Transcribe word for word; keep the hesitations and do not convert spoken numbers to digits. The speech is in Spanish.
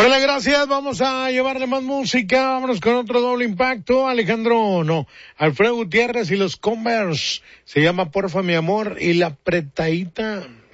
Dale, gracias. Vamos a llevarle más música. Vámonos con otro doble impacto. Alejandro, no. Alfredo Gutiérrez y los Converse. Se llama Porfa mi amor y la apretadita.